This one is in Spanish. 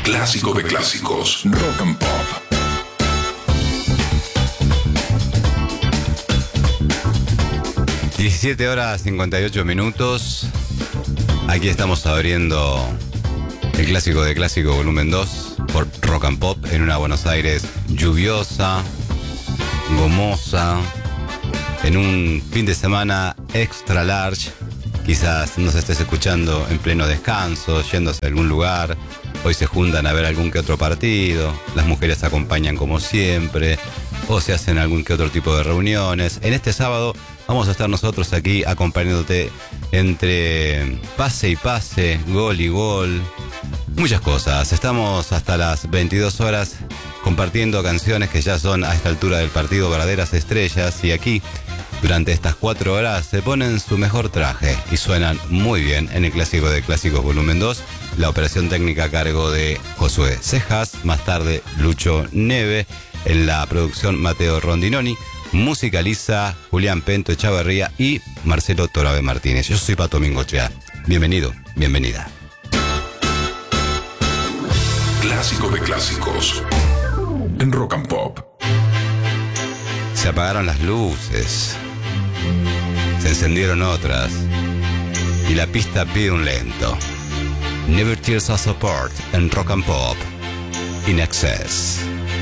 Clásico de clásicos. Rock and Pop. (17:58). Aquí estamos abriendo el Clásico de Clásico volumen 2 por Rock and Pop en una Buenos Aires lluviosa, gomosa, en un fin de semana extra large. Quizás nos estés escuchando en pleno descanso, yéndose a algún lugar. Hoy se juntan a ver algún que otro partido. Las mujeres acompañan como siempre, o se hacen algún que otro tipo de reuniones. En este sábado vamos a estar nosotros aquí acompañándote entre pase y pase, gol y gol, muchas cosas. Estamos hasta las 22 horas compartiendo canciones que ya son a esta altura del partido verdaderas estrellas, y aquí durante estas 4 horas se ponen su mejor traje y suenan muy bien en el Clásico de Clásicos volumen 2. La operación técnica a cargo de Josué Cejas, más tarde Lucho Neve, en la producción Mateo Rondinoni, musicaliza Julián Pento Echavarría y Marcelo Torabe Martínez. Yo soy Pato Mingochea. Bienvenido, bienvenida. Clásico de clásicos en Rock and Pop. Se apagaron las luces, se encendieron otras y la pista pide un lento. Never Tears Us Apart en Rock and Pop, In Excess.